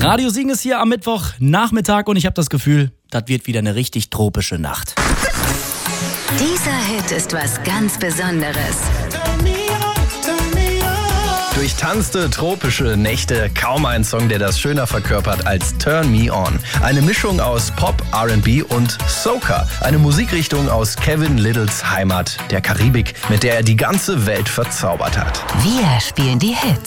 Radio Siegen ist hier am Mittwochnachmittag und ich habe das Gefühl, das wird wieder eine richtig tropische Nacht. Dieser Hit ist was ganz Besonderes. Durchtanzte tropische Nächte, kaum ein Song, der das schöner verkörpert als Turn Me On. Eine Mischung aus Pop, R&B und Soca. Eine Musikrichtung aus Kevin Littles Heimat, der Karibik, mit der er die ganze Welt verzaubert hat. Wir spielen die Hits.